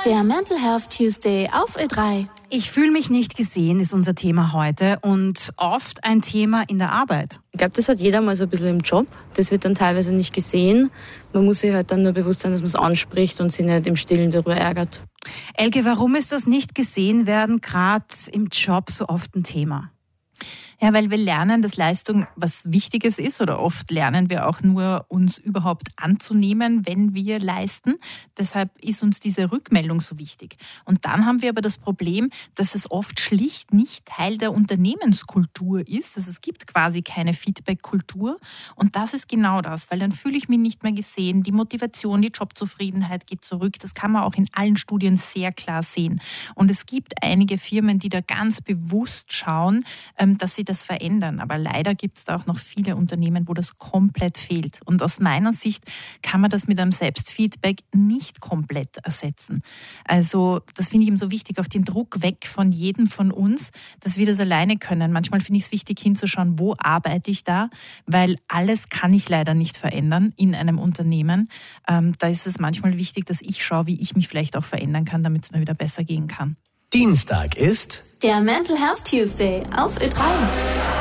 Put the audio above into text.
Der Mental Health Tuesday auf Ö3. Ich fühle mich nicht gesehen, ist unser Thema heute und oft ein Thema in der Arbeit. Ich glaube, das hat jeder mal so ein bisschen im Job. Das wird dann teilweise nicht gesehen. Man muss sich halt dann nur bewusst sein, dass man es anspricht und sich nicht im Stillen darüber ärgert. Elke, warum ist das nicht gesehen werden gerade im Job so oft ein Thema? Ja, weil wir lernen, dass Leistung was Wichtiges ist, oder oft lernen wir auch nur, uns überhaupt anzunehmen, wenn wir leisten. Deshalb ist uns diese Rückmeldung so wichtig. Und dann haben wir aber das Problem, dass es oft schlicht nicht Teil der Unternehmenskultur ist. Also es gibt quasi keine Feedback-Kultur. Und das ist genau das, weil dann fühle ich mich nicht mehr gesehen. Die Motivation, die Jobzufriedenheit geht zurück. Das kann man auch in allen Studien sehr klar sehen. Und es gibt einige Firmen, die da ganz bewusst schauen, dass sie das verändern. Aber leider gibt es da auch noch viele Unternehmen, wo das komplett fehlt. Und aus meiner Sicht kann man das mit einem Selbstfeedback nicht komplett ersetzen. Also das finde ich eben so wichtig, auch den Druck weg von jedem von uns, dass wir das alleine können. Manchmal finde ich es wichtig hinzuschauen, wo arbeite ich da, weil alles kann ich leider nicht verändern in einem Unternehmen. Da ist es manchmal wichtig, dass ich schaue, wie ich mich vielleicht auch verändern kann, damit es mir wieder besser gehen kann. Dienstag ist Der Mental Health Tuesday auf Ö3.